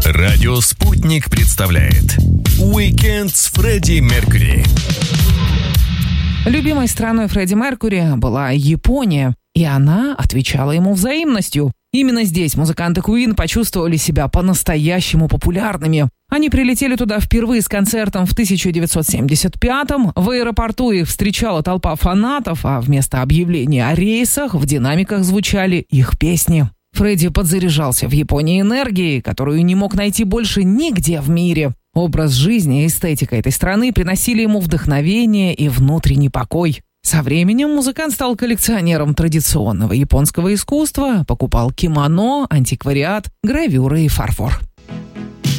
Радио «Спутник» представляет «Уикенд с Фредди Меркьюри». Любимой страной Фредди Меркьюри была Япония, и она отвечала ему взаимностью. Именно здесь музыканты Queen почувствовали себя по-настоящему популярными. Они прилетели туда впервые с концертом в 1975-м. В аэропорту их встречала толпа фанатов, а вместо объявления о рейсах в динамиках звучали их песни. Фредди подзаряжался в Японии энергией, которую не мог найти больше нигде в мире. Образ жизни и эстетика этой страны приносили ему вдохновение и внутренний покой. Со временем музыкант стал коллекционером традиционного японского искусства, покупал кимоно, антиквариат, гравюры и фарфор.